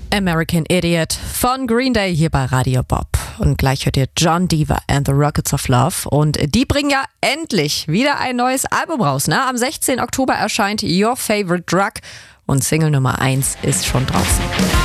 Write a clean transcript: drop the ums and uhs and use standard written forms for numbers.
American Idiot von Green Day hier bei Radio Bob. Und gleich hört ihr John Deaver and the Rockets of Love. Und die bringen ja endlich wieder ein neues Album raus. Ne? Am 16. Oktober erscheint Your Favorite Drug und Single Nummer 1 ist schon draußen.